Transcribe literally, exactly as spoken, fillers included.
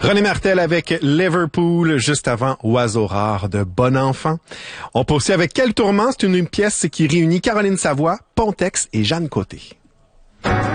René Martel avec Liverpool, juste avant Oiseau rare de Bon Enfant. On poursuit avec Quel tourment? C'est une pièce qui réunit Caroline Savoie, Pontex et Jeanne Côté.